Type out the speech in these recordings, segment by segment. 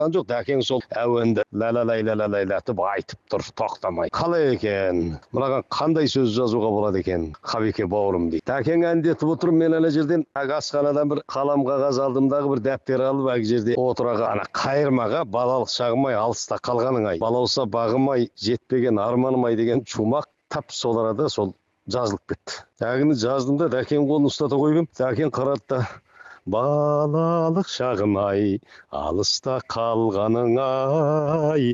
жоқ, дәкең сол әуенді ләләләйтіп айтып тұр, тоқтамай. Қалай екен? Мынаған қандай сөз жазуға болады екен? Қабеке бауырым дейді. Дәкең әндетіп отырып, мен ана жерден асханадан бір қалам қағаз алдым дағы бір дәптер алып, әк жерде отыраға ана қайырмаға балалық шағымай алыста қалғаның ай, балауса бағымай жетпеген арманым ай деген шумақ тап сол арада сол жазылып кетті. Дәкені жаздым да дәкең қолын ұстата қойып, дәкең қарады да: балалық шағым ай, алыста қалғаның ай,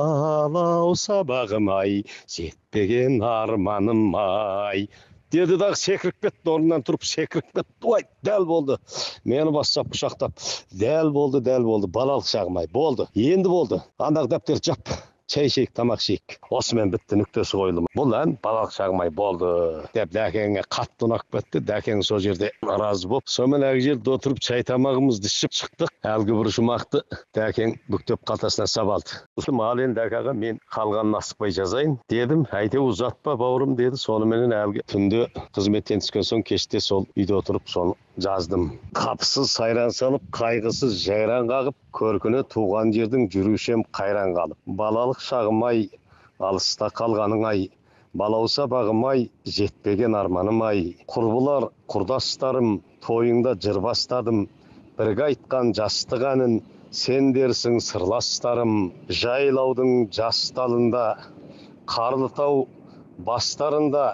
балауса бағым ай, жетпеген арманым ай деді дағы секіріп кетті, орнынан тұрып секіріп кетті. Ой, дәл болды. Мені бастап құшақтап, дәл болды, балалық шағым ай, болды, енді болды. Андағы дәптерді жап, шай ішейік, тамақ ішейік. Осымен бітті, нүктесі қойылды. Бұл ән балалық шағым ай болды деп дәкеңе қатты ұнап кетті. Дәкең сол жерде разы болып, сонымен әр жерде отырып шай тамағымызды ішіп шықтық. Әлгі бір жұмақты дәкең бүктеп қалтасына сап алды. Ал енді дәкеға мен қалғанын асықпай жазайын дедім. Әйтеу ұзатпа бауырым деді. Соныменен әлгі түнде қызметтен түскен соң кеште сол үйде отырып соны жаздым. Қапысыз сайран салып, қайғысыз жайран қағып, көркіне туған жердің жүрушем қайран қалып. Балалық шағым ай, алыста қалғаның ай, балауса бағым ай, жетпеген арманым ай. Құрбылар, құрдастарым, тойыңда жыр бастадым, бірге айтқан жастық әнін сен дерсің сырластарым. Жайлаудың жас талында, Қарлытау бастарында,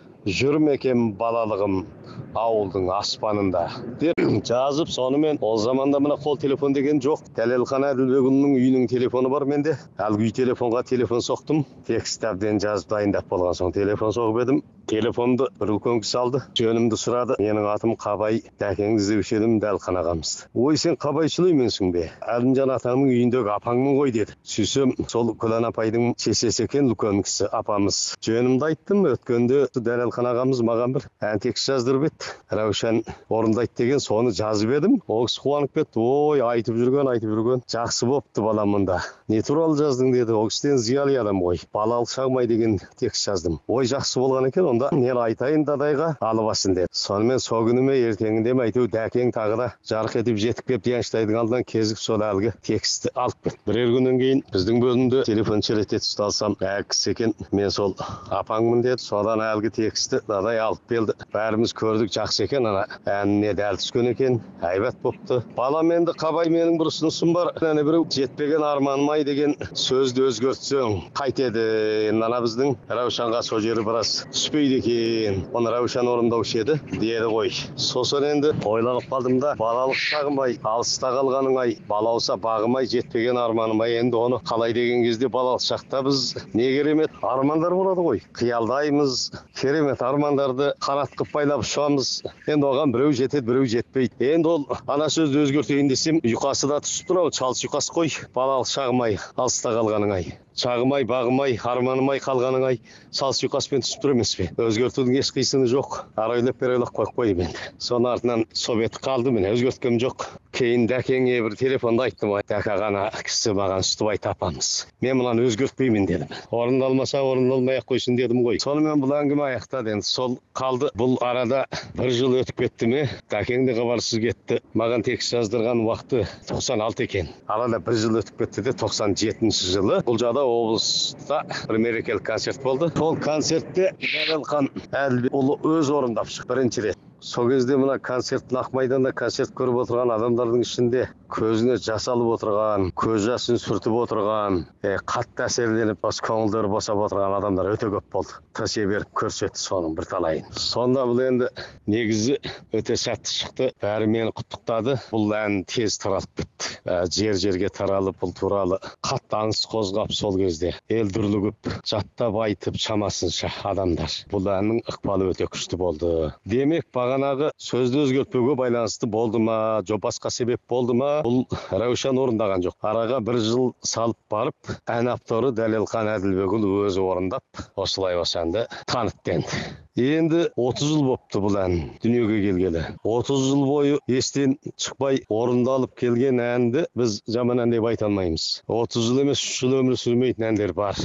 жүрмекем балалығым ауылдың аспанында деп жазып, сонымен ол заманда мына қол телефон деген жоқ. Дәлелхан Әділбекұлының үйінің телефоны бар менде. Әлгі үй телефонға телефон соқтым. Текст әбден жазып дайындап болған соң телефон соғып едім. Телефонды бір үлкен кісі алды, жөнімді сұрады. Менің атым Қабай, дәкеңді іздеуші едім, Дәлхан ағамызды. Ой, сен Қабайшылы еменсің бе? Әлімжан атаңның үйіндегі апаңмын ғой деді. Сөйсем, сол Күлән апайдың шешесі екен, үлкен кісі апамыз. Жөнімді айттым. Өткенде Дәлелхан ағамыз маған бір ән текст жаздырып еді. Раушан орындайды деген, соны жазып едім. Ол кісі қуанып кетті. Ой, айтып жүрген. Жақсы болыпты балам мұнда. Не туралы жаздың деді. Ол кісіден зиялы адам ғой. Балалық шағым ай деген текст жаздым. Ой, жақсы болған екен. Онда мен айтайын дадайға алып алсын деді. Сонымен сол күні ме ертеңінде ме әйтеу дәкең тағы да жарқ етіп жетіп келіп Янштайдың алдынан кезіп сол әлгі текстті алып кетті. Бірер күннен кейін біздің бөлімде телефон шелете ұсталсам, кісі екен, мен сол апаңмын деді. Содан әлгі текстті дадай алып келді. Бәріміз көрдік, жақсы екен, ана әніне дәл түскен екен, әйбат бопты. Балам, енді Қабай, менің бір ұсынысым бар. Әне біреу жетпеген арманым ай деген сөзді өзгертсең қайтеді. Ана біздің Раушанға сол жері біраз түспейді екен. Оны Раушан орындаушы еді деді ғой. Сосын енді ойланып қалдым да, балалық шағым ай, алыста қалғаның ай, балауса бағым ай, жетпеген арманым ай. Енді оны қалай деген кезде балалық шақта біз не керемет армандар болады ғой. Қиялдаймыз, керемет армандарды қанат қып байлап ұшамыз. Енді оған біреу жетеді, біреу жетпейді. Енді ол ана сөзді өзгертейін десем, ұйқасы да түсіп тұр, шалыс ұйқас қой. Балалық шағым ай, алыста қалғаның ай, шағым ай, бағым ай, арманым ай, қалғаның ай, шалыс ұйқаспен түсіп тұр емес пе? Өзгертудің еш қисыны жоқ. Арайлап берелік қойып қойып енді. Соның артынан совет қалды, мен өзгерткем жоқ. Кейін дәкеңе бір телефонда айттым, дәка ғана кісі маған үстіп айт апамыз. Мен мұнан өзгертпеймін дедім. Орындалмаса орындалмай ақ қойсын дедім ғой. Сонымен бұл әңгіме аяқтады. Енді сол қалды. Бұл арада бір жыл өтіп кетті ме? Дәкең де хабарсыз кетті. Маған текст жаздырған уақыты 96 екен. Арада бір жыл өтіп кетті де 97 жылы бұл жада облыста бір мерекелік концерт болды. Сол концертте Дәлелхан Әділбекұлы өз орындап шықты бірінші рет. Сол кезде мына концерттің ақ майданда концерт көріп отырған адамдардың ішінде көзіне жас алып отырған, көз жасын сүртіп отырған, қатты әсерленіп көңілдері босап отырған адамдар өте көп болды. Тісе беріп көрсетті соның бір талайын. Сонда бұл енді негізі өте сәтті шықты. Бәрі мені құттықтады. Бұл ән тез таралып кетті. Жер-жерге таралып, бұл туралы қатты аңыс қозғап сол кезде ел дүрлігіп, жаттап айтып шамасынша адамдар. Бұл әннің ықпалы өте күшті болды. Демек, бағанағы сөзді өзгертпеуге байланысты болды ма, жоқ басқа себеп болды ма, бұл Раушан орындаған жоқ. Араға бір жыл салып барып, ән авторы Дәлелхан Әділбекұлы өзі орындап, осылай осы әнді танытты. Енді 30 жыл бопты бұл ән дүниеге келгелі. 30 жыл бойы естен шықпай орындалып келген әнді біз жаман ән деп айта алмаймыз. 30 жыл емес, 3 жыл өмір сүрмейтін әндер бар.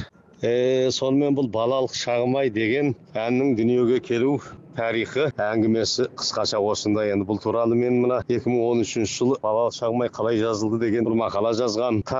Сонымен бұл балалық шағым ай деген әннің дүниеге келу тарихы әңгімесі қысқаша осындай. Енді бұл туралы мен мына 2013 жылы балалық шағым ай қалай жазылды деген бір мақала жазған.